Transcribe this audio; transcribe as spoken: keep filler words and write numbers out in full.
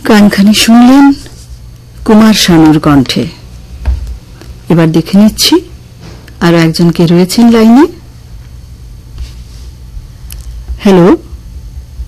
গানখানি শুনলেন কুমার শানুর কণ্ঠে। এবার দেখে নিচ্ছি আরো একজন কে রয়েছেন লাইনে। হ্যালো।